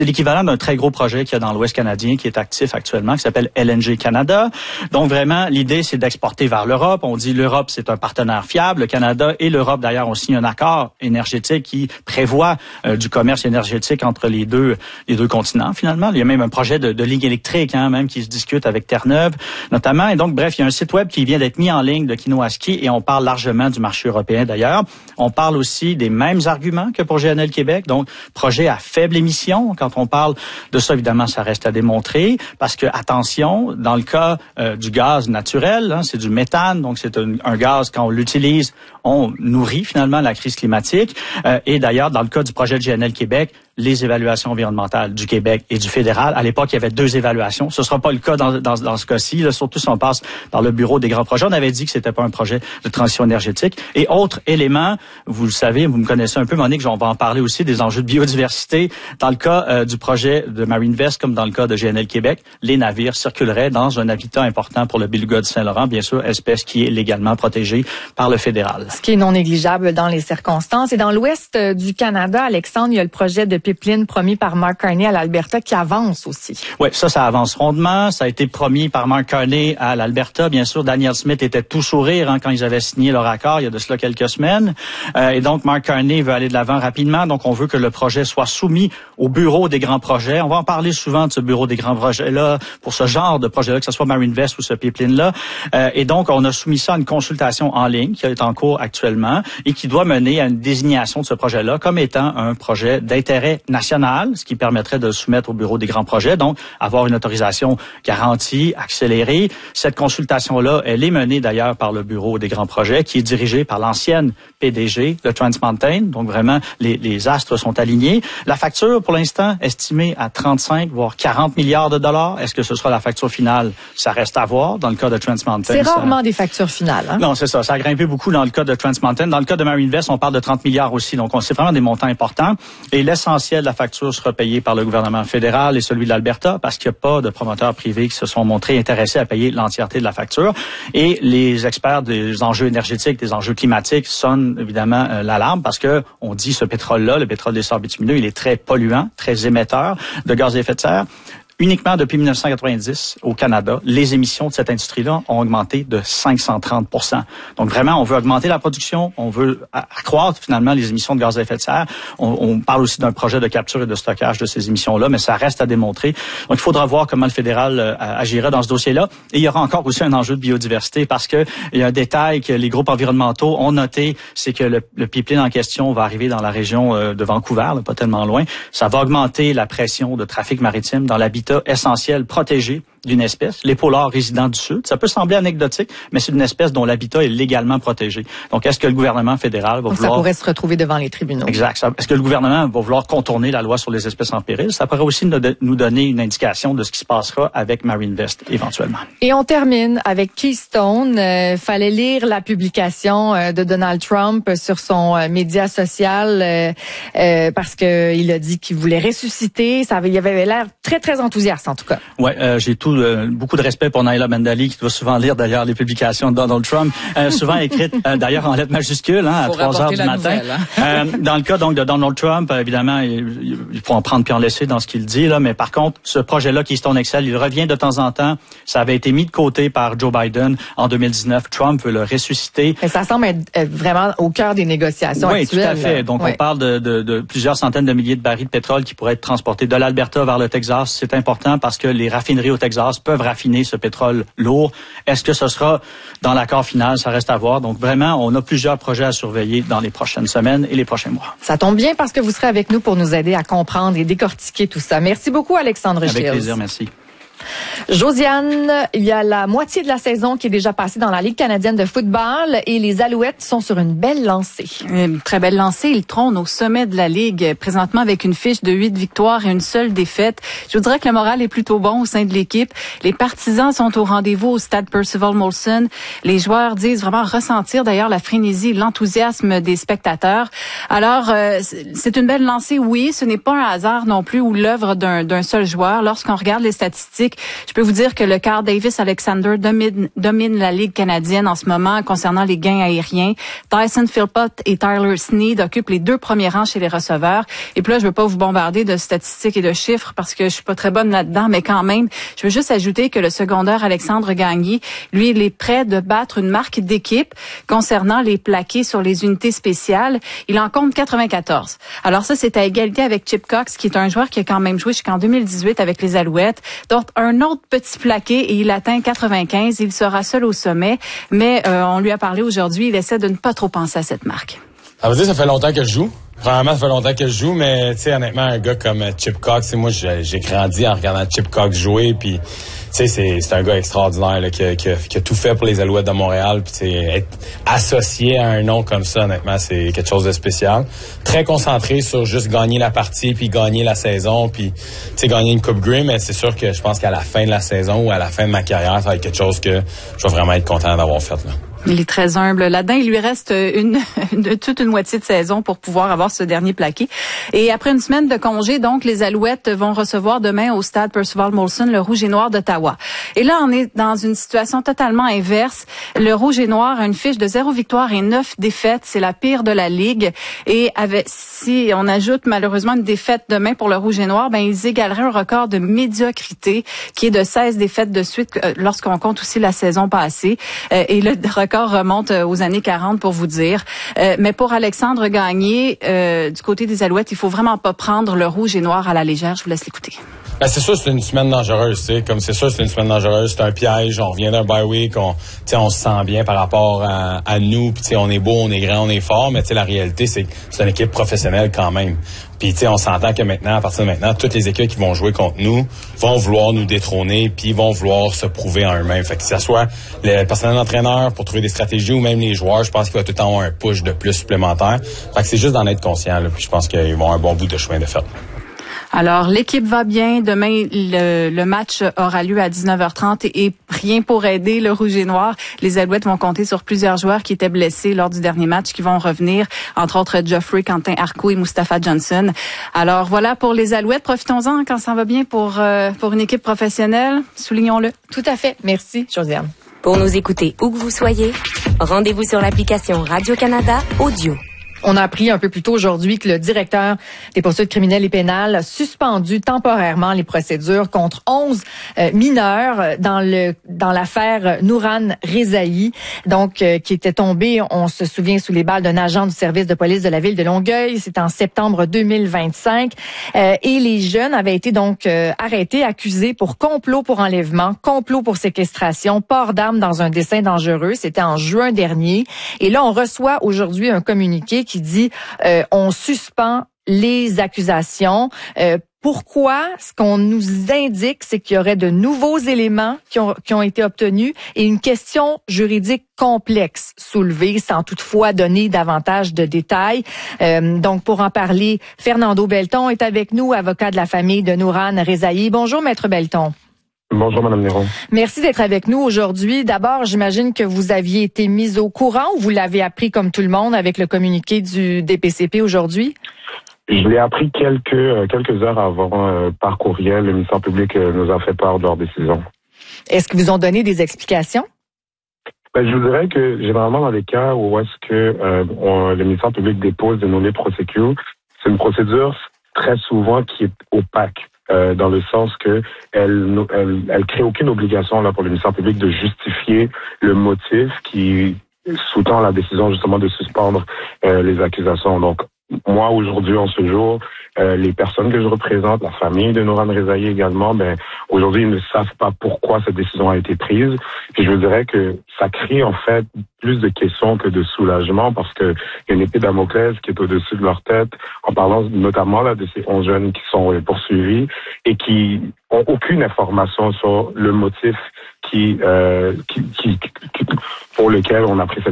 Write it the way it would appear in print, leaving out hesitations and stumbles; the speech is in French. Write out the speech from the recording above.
C'est l'équivalent d'un très gros projet qu'il y a dans l'Ouest canadien qui est actif actuellement, qui s'appelle LNG Canada. Donc vraiment, l'idée, c'est d'exporter vers l'Europe. On dit l'Europe, c'est un partenaire fiable. Le Canada et l'Europe, d'ailleurs, ont signé un accord énergétique qui prévoit du commerce énergétique entre les deux continents, finalement. Il y a même un projet de ligne électrique, même, qui se discute avec Terre-Neuve, notamment. Et donc, bref, il y a un site web qui vient d'être mis en ligne de Kinoaski et on parle largement du marché européen, d'ailleurs. On parle aussi des mêmes arguments que pour GNL Québec. Donc, projet à faible émission. Quand on parle de ça, évidemment, ça reste à démontrer parce que, attention, dans le cas du gaz naturel, c'est du méthane, donc c'est un gaz, quand on l'utilise, on nourrit finalement la crise climatique. Et d'ailleurs, dans le cas du projet de GNL Québec, les évaluations environnementales du Québec et du fédéral. À l'époque, il y avait 2 évaluations. Ce ne sera pas le cas dans ce cas-ci, là, surtout si on passe par le bureau des grands projets. On avait dit que c'était pas un projet de transition énergétique. Et autre élément, vous le savez, vous me connaissez un peu, Monique, on va en parler aussi des enjeux de biodiversité. Dans le cas du projet de MarineVest, comme dans le cas de GNL Québec, les navires circuleraient dans un habitat important pour le beluga du Saint-Laurent, bien sûr, espèce qui est légalement protégée par le fédéral. Ce qui est non négligeable dans les circonstances. Et dans l'ouest du Canada, Alexandre, il y a le projet de pipeline promis par Mark Carney à l'Alberta qui avance aussi. Oui, ça avance rondement. Ça a été promis par Mark Carney à l'Alberta. Bien sûr, Danielle Smith était tout sourire quand ils avaient signé leur accord il y a de cela quelques semaines. Et donc, Mark Carney veut aller de l'avant rapidement. Donc, on veut que le projet soit soumis au bureau des grands projets. On va en parler souvent de ce bureau des grands projets-là, pour ce genre de projet-là, que ce soit MarineVest ou ce pipeline-là. Et donc, on a soumis ça à une consultation en ligne qui est en cours actuellement et qui doit mener à une désignation de ce projet-là comme étant un projet d'intérêt national, ce qui permettrait de le soumettre au bureau des grands projets, donc avoir une autorisation garantie, accélérée. Cette consultation-là, elle est menée d'ailleurs par le bureau des grands projets, qui est dirigé par l'ancienne PDG de Trans Mountain. Donc vraiment, les astres sont alignés. La facture, pour l'instant, estimée à 35, voire 40 milliards de dollars. Est-ce que ce sera la facture finale? Ça reste à voir dans le cas de Trans Mountain. C'est rarement des factures finales. Non, c'est ça. Ça a grimpé beaucoup dans le cas de Trans Mountain. Dans le cas de MarineVest, on parle de 30 milliards aussi. Donc, c'est vraiment des montants importants. Et l'essentiel de la facture sera payé par le gouvernement fédéral et celui de l'Alberta parce qu'il n'y a pas de promoteurs privés qui se sont montrés intéressés à payer l'entièreté de la facture. Et les experts des enjeux énergétiques, des enjeux climatiques sonnent évidemment l'alarme parce que on dit ce pétrole-là, le pétrole des sables bitumineux, il est très polluant, très émetteur de gaz à effet de serre. Uniquement depuis 1990, au Canada, les émissions de cette industrie-là ont augmenté de 530 %. Donc vraiment, on veut augmenter la production, on veut accroître finalement les émissions de gaz à effet de serre. On parle aussi d'un projet de capture et de stockage de ces émissions-là, mais ça reste à démontrer. Donc il faudra voir comment le fédéral agira dans ce dossier-là. Et il y aura encore aussi un enjeu de biodiversité parce que il y a un détail que les groupes environnementaux ont noté, c'est que le pipeline en question va arriver dans la région de Vancouver, là, pas tellement loin. Ça va augmenter la pression de trafic maritime dans l'habitat essentiel protégé d'une espèce, l'épaulard résident du Sud. Ça peut sembler anecdotique, mais c'est une espèce dont l'habitat est légalement protégé. Donc, est-ce que le gouvernement fédéral va vouloir... Ça pourrait se retrouver devant les tribunaux. Exact. Est-ce que le gouvernement va vouloir contourner la loi sur les espèces en péril? Ça pourrait aussi nous donner une indication de ce qui se passera avec MarineVest, éventuellement. Et on termine avec Keystone. Fallait lire la publication de Donald Trump sur son média social parce que il a dit qu'il voulait ressusciter. Il avait l'air très, très enthousiaste, en tout cas. Ouais, j'ai beaucoup de respect pour Naila Mendali, qui doit souvent lire d'ailleurs les publications de Donald Trump, souvent écrites d'ailleurs en lettres majuscules, à 3 heures du matin. Nouvelle, dans le cas donc de Donald Trump, évidemment, il faut en prendre puis en laisser dans ce qu'il dit là, mais par contre, ce projet-là, Keystone XL, il revient de temps en temps. Ça avait été mis de côté par Joe Biden en 2019. Trump veut le ressusciter. Et ça semble être vraiment au cœur des négociations actuelles. Oui, tout à fait. Donc on parle de plusieurs centaines de milliers de barils de pétrole qui pourraient être transportés de l'Alberta vers le Texas. C'est important parce que les raffineries au Texas peuvent raffiner ce pétrole lourd. Est-ce que ce sera dans l'accord final? Ça reste à voir. Donc vraiment, on a plusieurs projets à surveiller dans les prochaines semaines et les prochains mois. Ça tombe bien parce que vous serez avec nous pour nous aider à comprendre et décortiquer tout ça. Merci beaucoup, Alexandre Shields. Avec plaisir, merci. Josiane, il y a la moitié de la saison qui est déjà passée dans la Ligue canadienne de football et les Alouettes sont sur une belle lancée. Une très belle lancée. Ils trônent au sommet de la Ligue, présentement avec une fiche de 8 victoires et une seule défaite. Je vous dirais que le moral est plutôt bon au sein de l'équipe. Les partisans sont au rendez-vous au stade Percival Molson. Les joueurs disent vraiment ressentir d'ailleurs la frénésie, l'enthousiasme des spectateurs. Alors, c'est une belle lancée, oui. Ce n'est pas un hasard non plus ou l'œuvre d'un seul joueur. Lorsqu'on regarde les statistiques, statistiques. Je peux vous dire que le Carl Davis-Alexander domine la Ligue canadienne en ce moment concernant les gains aériens. Tyson Philpott et Tyler Snead occupent les 2 premiers rangs chez les receveurs. Et puis là, je veux pas vous bombarder de statistiques et de chiffres parce que je suis pas très bonne là-dedans, mais quand même, je veux juste ajouter que le secondaire Alexandre Gagné, lui, il est prêt de battre une marque d'équipe concernant les plaqués sur les unités spéciales. Il en compte 94. Alors ça, c'est à égalité avec Chip Cox, qui est un joueur qui a quand même joué jusqu'en 2018 avec les Alouettes. Donc, un autre petit plaqué et il atteint 95. Il sera seul au sommet, mais on lui a parlé aujourd'hui. Il essaie de ne pas trop penser à cette marque. Ça veut dire ça fait longtemps que je joue. Premièrement, ça fait longtemps que je joue, mais tu sais, honnêtement, un gars comme Chip Cox, moi, j'ai grandi en regardant Chip Cox jouer, puis tu sais, c'est un gars extraordinaire là, qui a tout fait pour les Alouettes de Montréal, puis tu sais, être associé à un nom comme ça, honnêtement, c'est quelque chose de spécial. Très concentré sur juste gagner la partie, puis gagner la saison, puis tu sais, gagner une Coupe Grey, mais c'est sûr que je pense qu'à la fin de la saison ou à la fin de ma carrière, ça va être quelque chose que je vais vraiment être content d'avoir fait là. Il est très humble là-dedans. Il lui reste toute une moitié de saison pour pouvoir avoir ce dernier plaqué. Et après une semaine de congé, donc, les Alouettes vont recevoir demain au stade Percival Molson le Rouge et Noir d'Ottawa. Et là, on est dans une situation totalement inverse. Le Rouge et Noir a une fiche de 0 victoire et 9 défaites. C'est la pire de la Ligue. Et si on ajoute malheureusement une défaite demain pour le Rouge et Noir, ben ils égaleraient un record de médiocrité qui est de 16 défaites de suite lorsqu'on compte aussi la saison passée. Et le record remonte aux années 40 pour vous dire. Mais pour Alexandre Gagné, du côté des Alouettes, il faut vraiment pas prendre le Rouge et Noir à la légère. Je vous laisse l'écouter. Ben, c'est sûr, c'est une semaine dangereuse, tu sais. Comme c'est sûr, c'est une semaine dangereuse. C'est un piège. On revient d'un bye week. On se sent bien par rapport à nous. Puis, tu sais, on est beau, on est grand, on est fort. Mais, tu sais, la réalité, c'est que c'est une équipe professionnelle quand même. Puis, tu sais, on s'entend que maintenant, à partir de maintenant, toutes les équipes qui vont jouer contre nous vont vouloir nous détrôner, puis vont vouloir se prouver en eux-mêmes. Fait que, que ce soit le personnel d'entraîneur pour trouver des stratégies ou même les joueurs, je pense qu'il va tout le temps avoir un push de plus supplémentaire. Fait que c'est juste d'en être conscient, là. Puis, je pense qu'ils vont avoir un bon bout de chemin de fait. Alors, l'équipe va bien. Demain, le match aura lieu à 19h30 et rien pour aider le Rouge et Noir. Les Alouettes vont compter sur plusieurs joueurs qui étaient blessés lors du dernier match qui vont revenir, entre autres Geoffrey, Quentin Arco et Mustapha Johnson. Alors, voilà pour les Alouettes. Profitons-en quand ça va bien pour une équipe professionnelle. Soulignons-le. Tout à fait. Merci, Josiane. Pour nous écouter où que vous soyez, rendez-vous sur l'application Radio-Canada Audio. On a appris un peu plus tôt aujourd'hui que le directeur des poursuites criminelles et pénales a suspendu temporairement les procédures contre 11 mineurs dans l'affaire Nouran Rezaï, donc qui était tombé, on se souvient, sous les balles d'un agent du service de police de la ville de Longueuil. C'était en septembre 2025. Et les jeunes avaient été donc arrêtés, accusés pour complot pour enlèvement, complot pour séquestration, port d'armes dans un dessein dangereux. C'était en juin dernier. Et là, on reçoit aujourd'hui un communiqué qui dit on suspend les accusations. Pourquoi? Ce qu'on nous indique, c'est qu'il y aurait de nouveaux éléments qui ont été obtenus et une question juridique complexe soulevée sans toutefois donner davantage de détails. Donc, pour en parler, Fernando Belton est avec nous, avocat de la famille de Nouran Rezaï. Bonjour, Maître Belton. Bonjour, Mme Néron. Merci d'être avec nous aujourd'hui. D'abord, j'imagine que vous aviez été mis au courant ou vous l'avez appris comme tout le monde avec le communiqué du DPCP aujourd'hui? Je l'ai appris quelques heures avant par courriel. Le ministère public nous a fait part de leur décision. Est-ce qu'ils vous ont donné des explications? Ben, je vous dirais que généralement dans les cas où est-ce que le ministère public dépose des nommés prosecute, c'est une procédure très souvent qui est opaque. Dans le sens que elle crée aucune obligation là pour le ministère public de justifier le motif qui sous-tend la décision justement de suspendre les accusations. Donc moi aujourd'hui en ce jour, les personnes que je représente, la famille de Nouran Rezaï également, ben aujourd'hui ils ne savent pas pourquoi cette décision a été prise. Puis je vous dirais que ça crée en fait plus de questions que de soulagement parce que il y a une épée de Damoclès qui est au-dessus de leur tête en parlant notamment là de ces 11 jeunes qui sont poursuivis et qui ont aucune information sur le motif pour lequel on a pris cette